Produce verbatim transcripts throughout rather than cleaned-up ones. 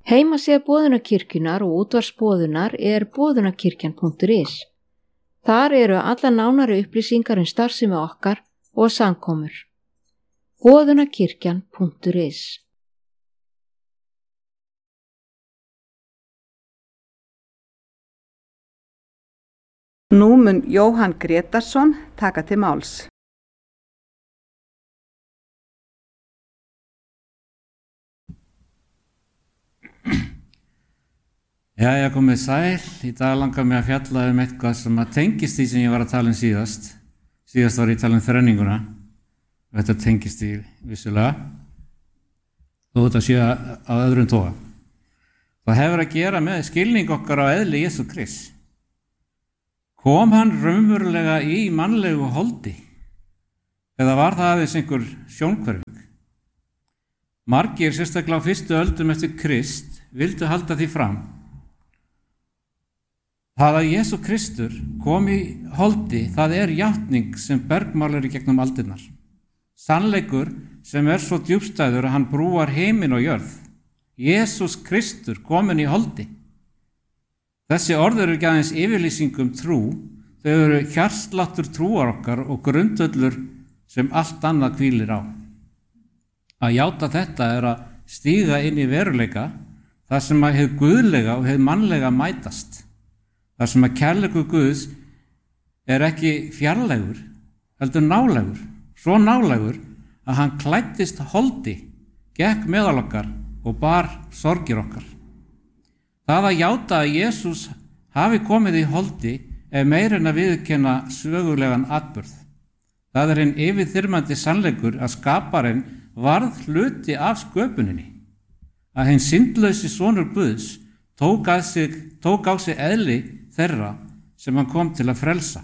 Heimasíða Boðunarkirkjunnar og útvarpsboðunar er boðunarkirkjan punktur is. Þar eru alla nánari upplýsingar um starfsemi okkar og samkomur. boðunarkirkjan punktur is. Nú mun Jóhann Grétarsson taka til máls. Jæja, komið sæl. Í dag langar mig að fjalla um eitthvað sem að tengist því sem ég var að tala um síðast. Síðast var ég að tala um þrenninguna. Þetta tengist því vissulega. Þó þetta sé á öðrum toga. Það hefur að gera með skilning okkar á eðli Jesú Krists. Kom hann raunverulega í mannlegu holdi? Eða var það aðeins einhver sjónhverfing? Margir, sérstaklega á fyrstu öldum eftir Krist, vildu halda því fram. Það að Jesú Kristur kom í holdi, það er játning sem bergmálar í gegnum aldirnar. Sannleikur sem er svo djúpstæður að hann brúar heiminn og jörð. Jesús Kristur komin í holdi. Þessi orð eru ekki aðeins yfirlýsingum trú, þau eru hjartsláttur trúar okkar og grundvöllur sem allt annað hvílir á. Að játa þetta er að stíga inn í veruleika, þar sem að hið guðlega og hið mannlega mætast. Þar sem að kærleikur Guðs er ekki fjarlægur, heldur nálægur, svo nálægur að hann klæddist holdi, gekk meðal okkar og bar sorgir okkar. Það að játa að Jesús hafi komið í holdi er meira en að viðurkenna sögulegan atburð. Það er hinn yfirþyrmandi sannleikur að skaparinn varð hluti af sköpuninni. Að hinn syndlausi sonur Guðs tók, sig, tók á sig eðli þeirra sem hann kom til að frelsa.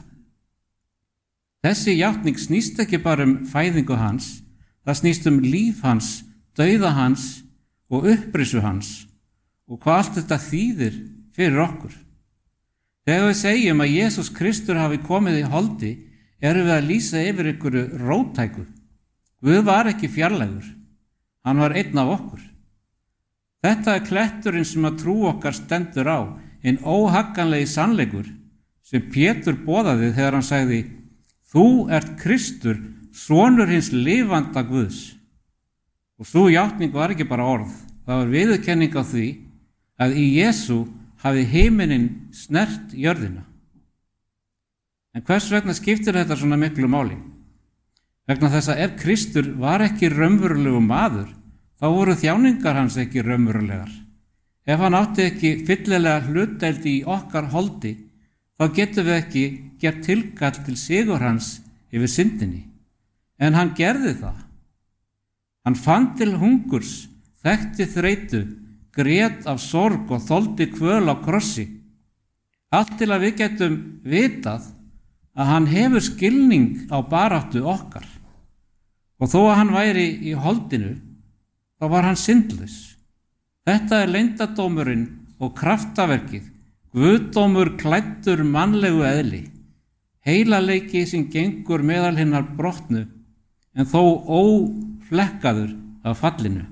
Þessi játning snýst ekki bara um fæðingu hans, það snýst um líf hans, dauða hans og upprisu hans og hvað allt þetta þýðir fyrir okkur. Þegar við segjum að Jesús Kristur hafi komið í holdi, erum við að lýsa yfir einhverju róttæku. Guð var ekki fjarlægur, hann var einn af okkur. Þetta er kletturinn sem að trú okkar stendur á, en óhagganlegi sannleikur sem Pétur boðaði þegar hann sagði: Þú ert Kristur, sonur hins lifanda Guðs. Og sú játning var ekki bara orð, það var viðurkenning á því að í Jesú hafi himinin snert jörðina. En hvers vegna skiptir þetta svona miklu máli? Vegna þess að ef Kristur var ekki raunverulegu maður, þá voru þjáningar hans ekki raunverulegar. Ef hann átti ekki fyllilega hlutdeild í okkar holdi, þá getum við ekki gert tilkall til sigur hans yfir syndinni. En hann gerði það. Hann fann til hungurs, þekkti þreytu, grét af sorg og þoldi kvöl á krossi. Allt til að við getum vitað að hann hefur skilning á baráttu okkar. Og þó að hann væri í holdinu, þá var hann syndlaus. Þetta er leyndardómurinn og kraftaverkið, guðdómur klæddur mannlegu eðli, heilaleiki sem gengur meðal hinnar brotnu, en þó óflekkaður af fallinu.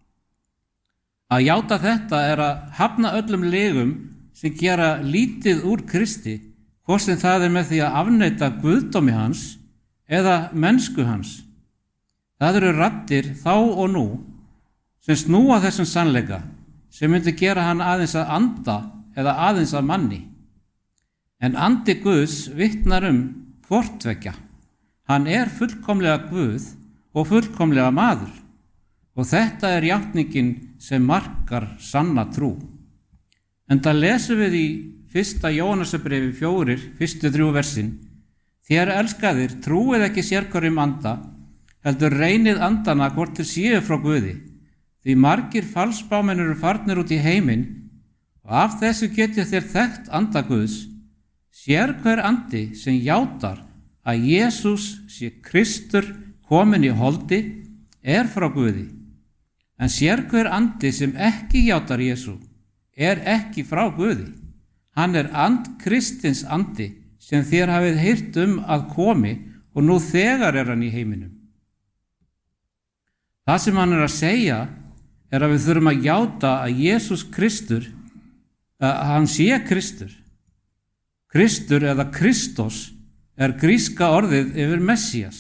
Að játa þetta er að hafna öllum legum sem gera lítið úr Kristi, hvort sem það er með því að afneita guðdómi hans eða mennsku hans. Það eru raddir þá og nú sem snúa þessum sannleika, sem myndi gera hann aðeins að anda eða aðeins að manni. En andi Guðs vitnar um hvorttveggja. Hann er fullkomlega Guð og fullkomlega maður. Og þetta er játningin sem markar sanna trú. En það lesum við í fyrsta Jóhannesarbréfi fjórir, fyrstu þrjú versin: Þér elskaðir, trúið ekki sérhverjum anda, heldur reynið andana hvort þér séu frá Guði. Því margir falsbámenn eru farnir út í heiminn og af þessu getið þér þekkt anda Guðs. Sér hver andi sem játar að Jesús sé Kristur komin í holdi er frá Guði. En sér hver andi sem ekki játar Jesú er ekki frá Guði. Hann er and Kristins andi sem þér hafið heyrt um að komi og nú þegar er hann í heiminum. Það sem hann er að segja er að við þurfum að játa að Jesús Kristur, að hann sé Kristur. Kristur eða Kristos er gríska orðið yfir Messías.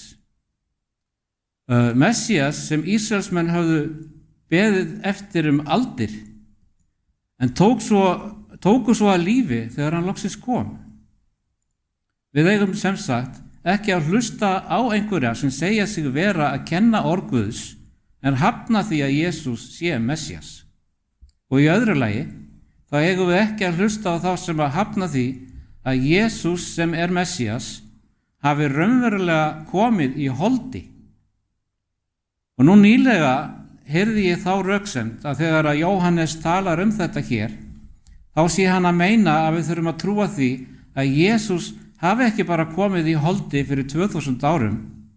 Messías sem Ísraelsmenn höfðu beðið eftir um aldir, en tók svo, tóku svo að lífi þegar hann loksins kom. Við eigum sem sagt ekki að hlusta á einhverja sem segja sig vera að kenna orð Guðs en hafna því að Jesús sé Messías. Og í öðru lagi, þá eigum við ekki að hlusta á þá sem að hafna því að Jesús sem er Messías hafi raunverulega komið í holdi. Og nú nýlega heyrði ég þá röksemd að þegar að Jóhannes talar um þetta hér, þá sé hann að meina að við þurfum að trúa því að Jesús hafi ekki bara komið í holdi fyrir tvö þúsund árum.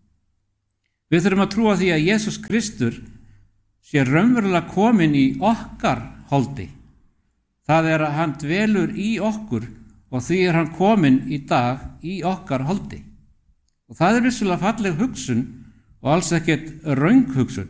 Við þurfum að trúa því að Jesús Kristur sé raunverulega komin í okkar holdi. Það er að hann dvelur í okkur og því er hann komin í dag í okkar holdi. Og það er vissulega falleg hugsun og alls ekkert röng hugsun.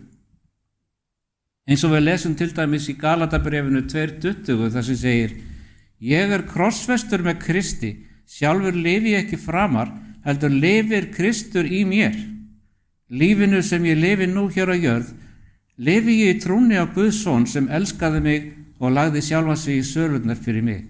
Eins og við lesum til dæmis í Galatabréfinu tvö tuttugu þar sem segir: Ég er krossfestur með Kristi, sjálfur lifi ég ekki framar, heldur lifir Kristur í mér. Lífinu sem ég lifi nú hér á jörð, lifi ég í trúnni á Guðs son sem elskaði mig og lagði sjálfa sig í sölurnar fyrir mig.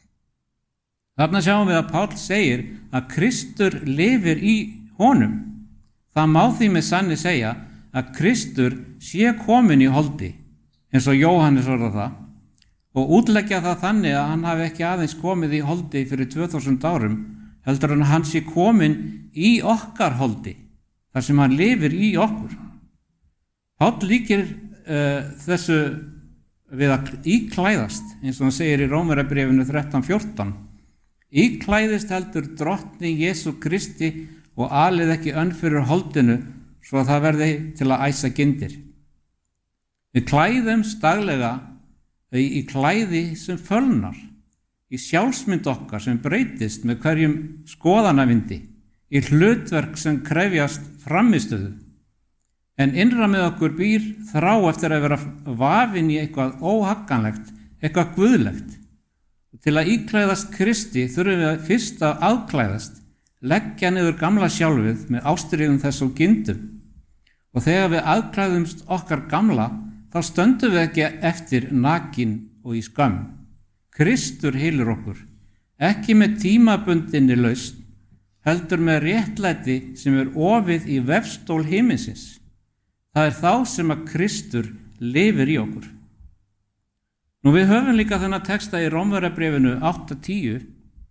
Þarna sjáum við að Páll segir að Kristur lifir í honum. Það má því með sanni segja að Kristur sé komin í holdi, eins og Jóhannes orðar það, og útleggja það þannig að hann hafi ekki aðeins komið í holdi fyrir tvö þúsund árum, heldur en hann sé komin í okkar holdi, þar sem hann lifir í okkur. Páll líkir uh, þessu við að íklæðast, eins og hann segir í Rómverjabréfinu þrettán fjórtán. Íklæðist heldur drottni Jesú Kristi og alið ekki önn fyrir holdinu svo að það verði til að æsa gyndir. Við klæðumst daglega í klæði sem fölnar, í sjálfsmynd okkar sem breytist með hverjum skoðanavindi, í hlutverk sem krefjast framistöðu. En innra með okkur býr þrá eftir að vera vafin í eitthvað óhagganlegt, eitthvað guðlegt. Og til að íklæðast Kristi þurfum við fyrst að aðklæðast, leggja niður gamla sjálfið með ástríðum þess og gindum. Og þegar við aðklæðumst okkar gamla, þá stöndum við ekki eftir nakin og í skömm. Kristur heilur okkur, ekki með tímabundinni lausn, heldur með réttlæti sem er ofið í vefstól himinsins. Það er þá sem að Kristur lifir í okkur. Nú við höfum líka þennan texta í Rómverjabréfinu átta tíu.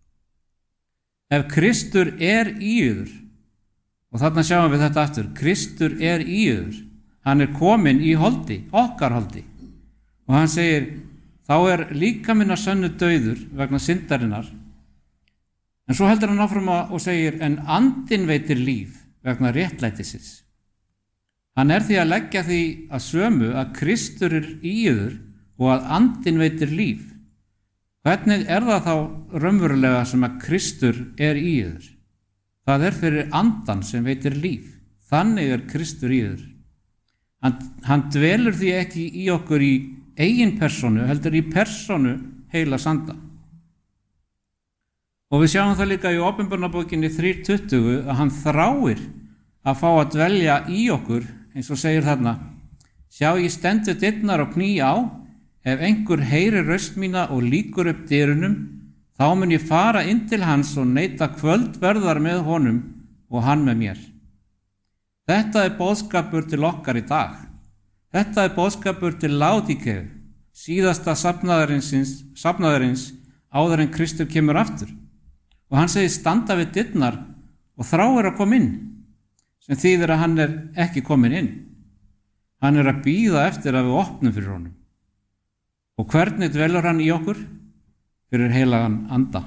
Ef Kristur er í yður, og þarna sjáum við þetta aftur, Kristur er í yður, hann er komin í holdi, okkar holdi. Og hann segir, þá er líkaminn að sönnu dauður vegna syndarinnar. En svo heldur hann áfram og segir, en andinn veitir líf vegna réttlætisins. Hann er því að leggja því að sömu að Kristur er í yður og að andinn veitir líf. Hvernig er það þá raunverulega sem að Kristur er í yður? Það er fyrir andan sem veitir líf. Þannig er Kristur í yður. Hann, hann dvelur því ekki í okkur í eigin persónu, heldur í persónu heila sanda. Og við sjáum það líka í Opinberunarbókinni þrjú tuttugu að hann þráir að fá að dvelja í okkur, eins og segir þarna: Sjá ég stendur dyrnar og kný á, ef einhver heyrir röst mína og lýkur upp dyrunum, þá mun ég fara inn til hans og neita kvöldverðar með honum og hann með mér. Þetta er boðskapur til okkar í dag. Þetta er boðskapur til Laodíkeu, síðasta safnaðarins áður en Kristur kemur aftur. Og hann segir standa við dyrnar og þráir að koma inn, sem þýðir að hann er ekki komin inn. Hann er að bíða eftir að við opnum fyrir honum. Og hvernig dvelur hann í okkur? Fyrir heilagan anda.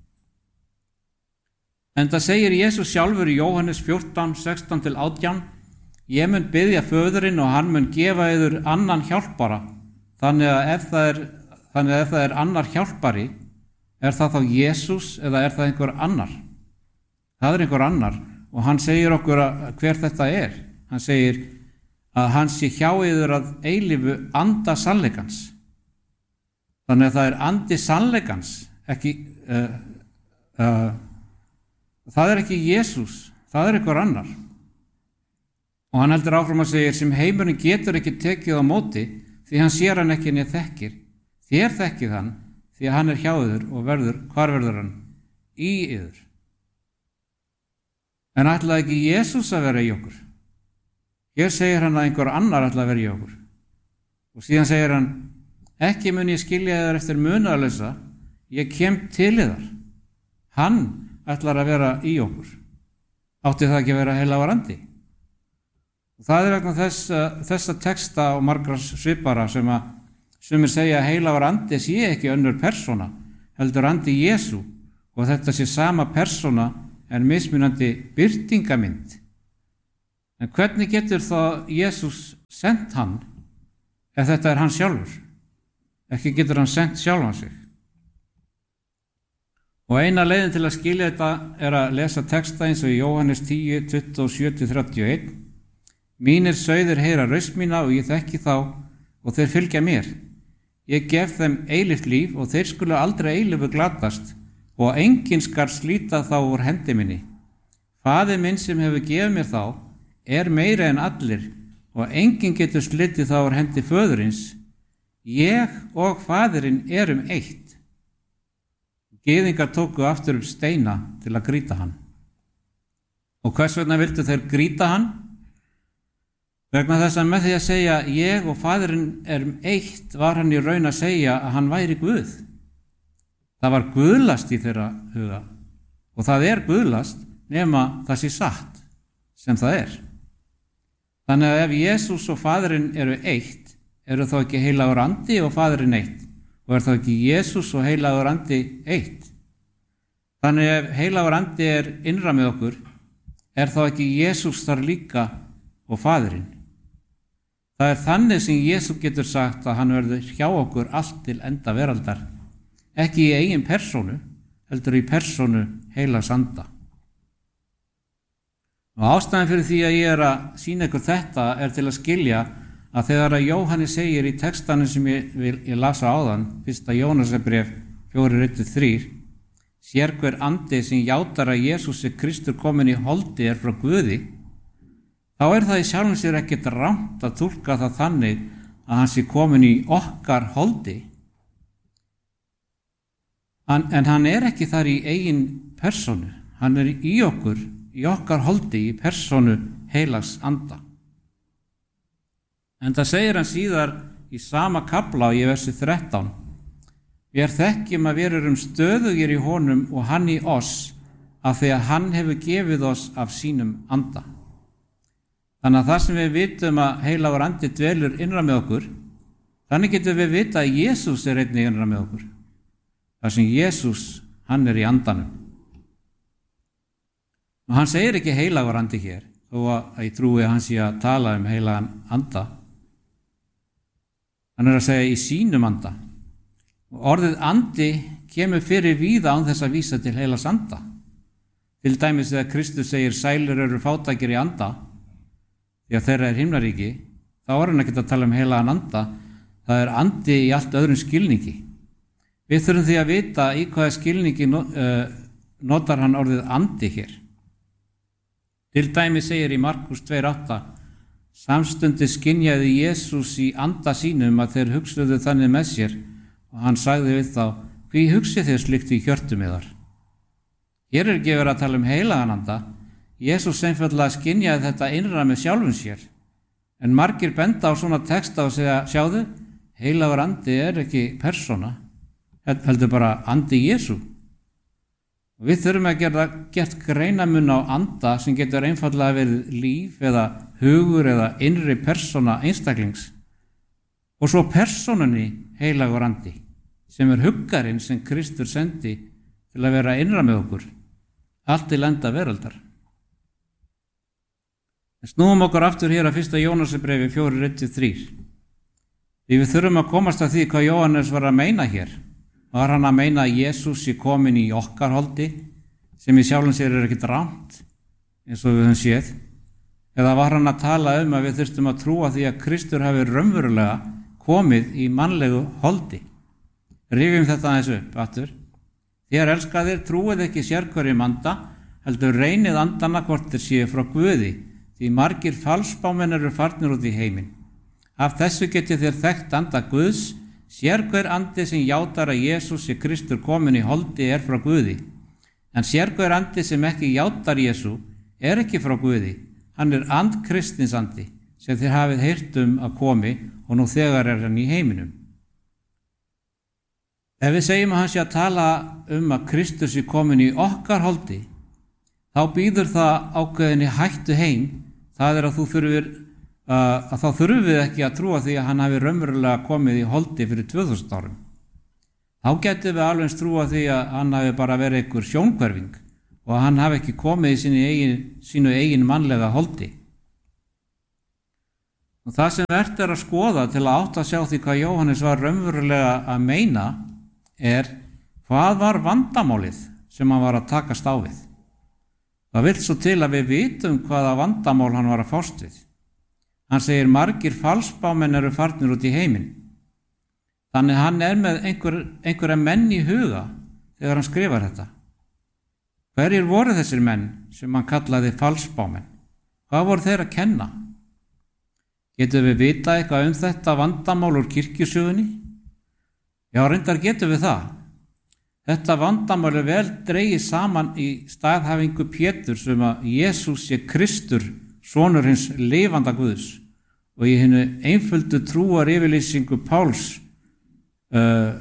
En það segir Jesús sjálfur í Jóhannes fjórtán, sextán til átján: Ég mun biðja föðurinn og hann mun gefa yður annan hjálpara, þannig að ef það er, þannig að ef það er annar hjálpari, er það þá Jesús eða er það einhver annar? Það er einhver annar og hann segir okkur hver þetta er. Hann segir að hann sé hjá yður að eilífu anda sannleikans. Þannig að það er andi sannleikans, ekki, uh, uh, það er ekki Jesús, það er einhver annar. Og hann heldur áfram að segja sem heimurinn getur ekki tekið á móti því hann sér hann ekki neð þekkir. Þér þekkið hann því að hann er hjá yður og verður, hvar verður hann? Í yður. En ætlaði ekki Jesús að vera í okkur? Hér segir hann að einhver annar ætla að vera í okkur. Og síðan segir hann, ekki mun ég skilja þér eftir munaðarlausa, ég kem til yðar. Hann ætlar að vera í okkur. Átti það ekki að vera heilagur andi? Og það er vegna þess, þessa texta og margra svipara sem að sumir segja að heilagur andi sé ekki önnur persóna, heldur andi Jesú, og þetta sé sama persóna en mismunandi birtingamynd. En hvernig getur þá Jesús sent hann ef þetta er hann sjálfur? Ekki getur hann sent sjálfan sig. Og eina leiðin til að skilja þetta er að lesa texta eins og í Jóhannes tíu, tuttugu og sjö til þrjátíu og eitt. Mínir sauðir heyra raust mína og ég þekki þá og þeir fylgja mér. Ég gef þeim eilíft líf og þeir skulu aldrei eilífu glatast og enginn skal slíta þá úr hendi minni. Faðir minn sem hefur gefið mér þá er meira en allir og enginn getur slitið þá úr hendi föðurins. Ég og faðirinn erum eitt. Gyðingar tóku aftur upp steina til að grýta hann. Og hvers vegna vildu þeir grýta hann? Vegna þess að með því að segja ég og faðirinn erum eitt var hann í raun að segja að hann væri Guð. Það var guðlast í þeirra huga og það er guðlast nema það sé satt sem það er. Þannig að ef Jesús og faðirinn eru eitt, eru þá ekki heilagur andi og faðirinn eitt og er þá ekki Jesús og heilagur andi eitt. Þannig ef heilagur andi er innra með okkur, er þá ekki Jesús þar líka og faðirinn. Það er þannig sem Jesús getur sagt að hann verður hjá okkur allt til enda veraldar, ekki í eigin persónu, heldur í persónu heilags anda. Og ástæðan fyrir því að ég er að sýna ykkur þetta er til að skilja að þegar að Jóhannes segir í textanum sem ég, ég lasa áðan, fyrsta Jónasarbréf fjórir eitt til þrír, sér hver andi sem játar að Jesús er Kristur komin í holdi er frá Guði, þá er það í sjálfum sér ekkert rangt að túlka það þannig að hann sé komin í okkar holdi. Hann, en hann er ekki þar í eigin persónu, hann er í okkur, í okkar holdi, í persónu heilags anda. En það segir hann síðar í sama kafla í versi þrettán. Við þekkjum að við erum stöðugir í honum og hann í oss af því að hann hefur gefið oss af sínum anda. Þannig að það sem við vitum að heilagur andi dvelur innra með okkur, þannig getum við vita að Jesús er einnig innra með okkur. Það sem Jesús, hann er í andanum. Og hann segir ekki heilagur andi hér, þó að ég trúi að hann sé að tala um heilagan anda. Hann er að segja í sínum anda. Og orðið andi kemur fyrir víða án þess að vísa til heilags anda. Til dæmis þegar Kristus segir sælir eru fátækir í anda, því að þeirra er himnaríki, þá er hann ekki að tala um heilagan anda, það er andi í allt öðrum skilningi. Við þurfum því að vita í hvaða skilningi notar hann orðið andi hér. Til dæmis segir í Markus tvö átta, samstundi skynjaði Jesús í anda sínum að þeir hugsuðu þannig með sér og hann sagði við þá, hví hugsið þér slikt í hjörtum yðar? Hér er ekki verið að tala um heilagan anda, Jesús einfaldlega skynjaði þetta innra með sjálfum sér, en margir benda á svona texta og segja, sjáðu, heilagur andi er ekki persóna, heldur bara andi Jesú. Og við þurfum að gera gert greinamun á anda sem getur einfaldlega verið líf eða hugur eða innri persóna einstaklings. Og svo persónunni heilagur andi, sem er huggarinn sem Kristur sendi til að vera innra með okkur, allt til enda veraldar. Snúum okkur aftur hér að fyrsta Jónasarbréfi fjórir eitt til þrír. Því við þurfum að komast að því hvað Jóhannes var að meina hér. Var hann að meina að Jesús sé komin í okkar holdi, sem í sjálfum sér er ekkert rangt, eins og við höfum séð, Eða var hann að tala um að við þurftum að trúa því að Kristur hafi raunverulega komið í mannlegu holdi? Rifjum þetta aðeins upp aftur. Þér elskaðir, trúið ekki sérhverjum anda, heldur reynið andana hvort þeir séu frá Guði, því margir falsspámenn eru farnir út í heiminn. Af þessu getið þér þekkt anda Guðs, sérhver andi sem játar að Jesús sé Kristur komin í holdi er frá Guði. En sérhver andi sem ekki játar Jesú er ekki frá Guði. Hann er and Kristins andi, sem þér hafið heyrt um að komi og nú þegar er hann í heiminum. Ef við segjum að hann sé að tala um að Kristus sé komin í okkar holdi, þá býður það ákveðinni hættu heim, það er að, þú þurfir, uh, að þá þurfum við ekki að trúa því að hann hafi raunverulega komið í holdi fyrir tvö þúsund árum. Þá getum við alveg trúa því að hann hafi bara verið einhver sjónhverfing og að hann hafi ekki komið í sínu eigin, sínu eigin mannlega holdi. Og það sem vert er að skoða til að átta að sjá því hvað Jóhannes var raunverulega að meina er hvað var vandamálið sem hann var að takast á við. Það vill svo til að við vitum hvaða vandamál hann var að fást við. Hann segir margir falsspámenn eru farnir út í heiminn. Þannig hann er með einhver, einhverja menn í huga þegar hann skrifar þetta. Hverjir voru þessir menn sem hann kallaði falsspámenn? Hvað voru þeir að kenna? Getum við vita eitthvað um þetta vandamál úr kirkjusögunni? Já, reyndar getum við það. Þetta vandamál er vel dregið saman í staðhæfingu Péturs um að Jesús sé Kristur, sonur hins lifanda Guðs, og í hinni einföldu trúar yfirlýsingu Páls uh,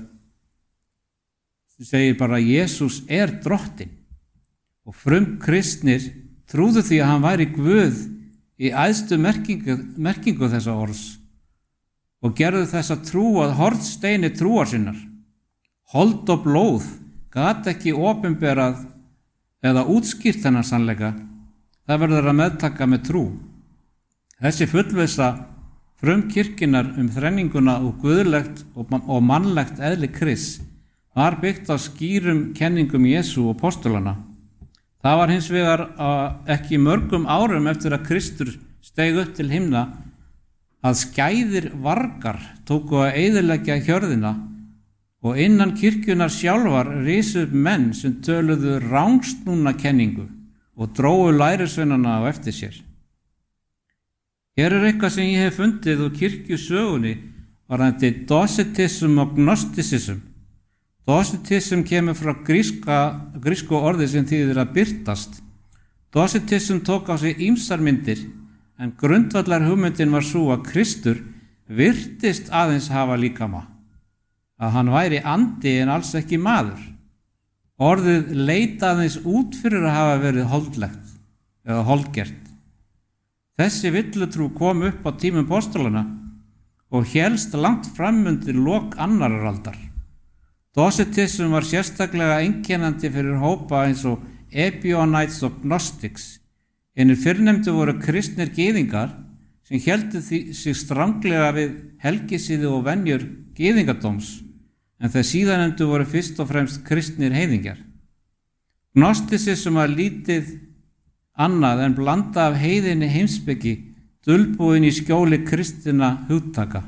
segir bara að Jesús er drottinn. Og frum kristnir trúðu því að hann væri Guð í æðstu merkingu, merkingu þessa orðs og gerðu þessa trú að hornsteini trúar sinnar. Hold og blóð gat ekki opinberað eða útskýrt þennan sannleika, það verður að meðtaka með trú. Þessi fullvissa frum kirkjunar um þrenninguna og guðlegt og mannlegt eðli Krists var byggt á skýrum kenningum Jesú og postulana. Það var hins vegar ekki mörgum árum eftir að Kristur steig upp til himna að skæðir vargar tóku að eyðileggja hjörðina og innan kirkjunar sjálfar risu upp menn sem töluðu rangsnúna kenningu og drógu lærisveinana á eftir sér. Hér er eitthvað sem ég hef fundið úr kirkjusögunni varðandi docetism og gnosticism. Docetism kemur frá gríska, grísku orði sem þýðir að birtast. Docetism tók á sig ýmsar myndir, en grundvallar hugmyndin var svo að Kristur virtist aðeins hafa líkama, að hann væri andi en alls ekki maður. Orðið leit aðeins út fyrir að hafa verið holdlegt eða holdgert. Þessi villutrú kom upp á tímum postulana og hélst langt fram undir lok annarar aldar. Docetism var sérstaklega einkennandi fyrir hópa eins og Ebionites og Gnostics. Hinir fyrrnefndu voru kristnir gyðingar sem héldu sig stranglega við helgisíðu og venjur gyðingadóms, en þeir síðanefndu voru fyrst og fremst kristnir heiðingjar. Gnosticism var lítið annað en blanda af heiðinni heimspeki, dulbúin í skjóli kristina hugtaka.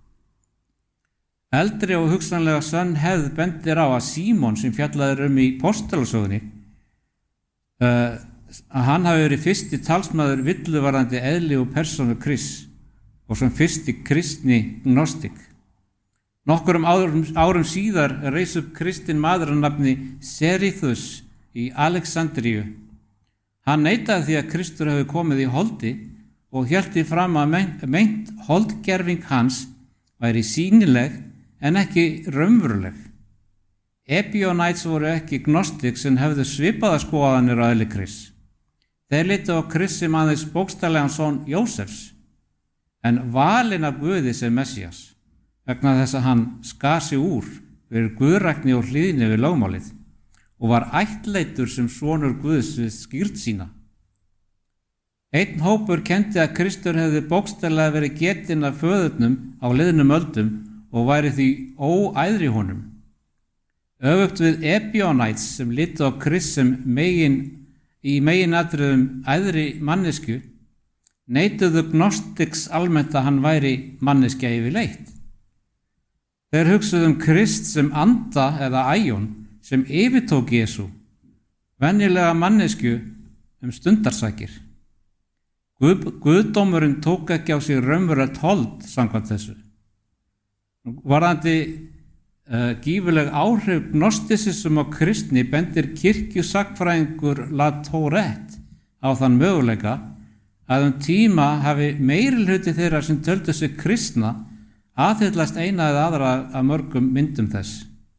Eldri og hugsanlega sönn hefð bendir á að Símon sem fjallaður um í postulasögunni uh, að hann hafi verið fyrsti talsmaður villuvarðandi eðli og persónu Krists og sem fyrsti kristni gnostik. Nokkurum árum, árum síðar reis upp kristinn maður að nafni Serithus í Alexandríu. Hann neitaði því að Kristur hefði komið í holdi og hélt því fram að meint, meint holdgerfing hans væri sýnileg en ekki raunveruleg. Ebionites voru ekki gnostik sem hefðu svipaða skoðanir á eðli Krists. Þeir litu á Krist sem aðeins bókstaflegan son Jósefs, en valinn af Guði sem Messías, vegna þess að hann skar sig úr fyrir guðrækni og hlýðni við lögmálið og var ættleiddur sem sonur Guðs við skýrt sína. Einn hópur kenndi að Kristur hefði bókstaflega verið getinn af föðurnum á liðnum öldum og væri því óæðri honum. Öfugt við Ebionites sem litu á Krist sem megin, í meginatriðum æðri mannesku, neituðu gnostiks almennt að hann væri manneskja yfirleitt. Þeir hugsuðu um Krist sem anda eða æjón sem yfirtók Jesú, venjulega manneskju um stundarsakir. Guð, Guðdómurinn tók ekki á sig raunverulegt hold samkvæmt þessu. Varðandi uh, gífurleg áhrif gnostisism á kristni bendir kirkjusagfræðingur Latourette á þann möguleika að um tíma hafi meirihluti þeirra sem töldu sig kristna aðhyllast eina eða aðra af mörgum myndum þess.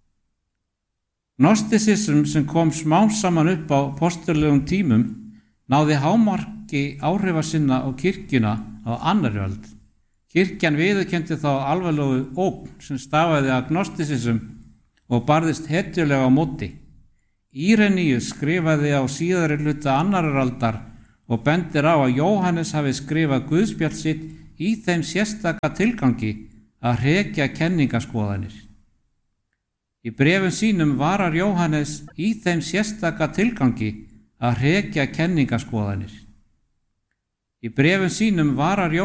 Gnostisism sem kom smám saman upp á postulegum tímum náði hámarki áhrifa sinna á kirkjuna á annarri öld. Kirkjan viðurkenndi þá alvarlegu ógn sem stafaði af gnostisism og barðist hetjulega á móti. Íreníus skrifaði á síðari hluta annarrar aldar og bendir á að Jóhannes hafi skrifað guðspjall sitt í þeim sérstaka tilgangi að hrekja kenningaskoðanir. Í bréfum sínum varar Jóhannes í þeim sérstaka tilgangi að hrekja kenningaskoðanir. Í bréfum sínum varar